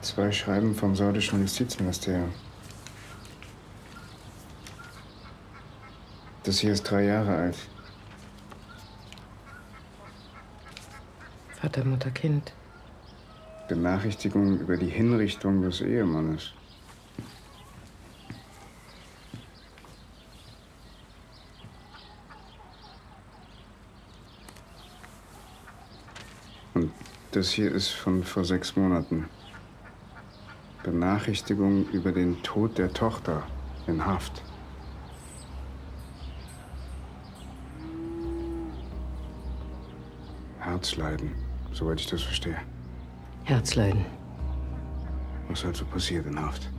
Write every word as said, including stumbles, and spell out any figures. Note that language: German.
Zwei Schreiben vom saudischen Justizministerium. Das hier ist drei Jahre alt. Vater, Mutter, Kind. Benachrichtigung über die Hinrichtung des Ehemannes. Und das hier ist von vor sechs Monaten. Benachrichtigung über den Tod der Tochter in Haft. Herzleiden, soweit ich das verstehe. Herzleiden. Was halt so passiert in Haft.